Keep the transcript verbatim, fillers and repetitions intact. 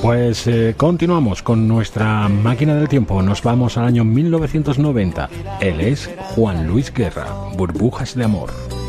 Pues eh, continuamos con nuestra máquina del tiempo. Nos vamos al año mil novecientos noventa. Él es Juan Luis Guerra, Burbujas de Amor.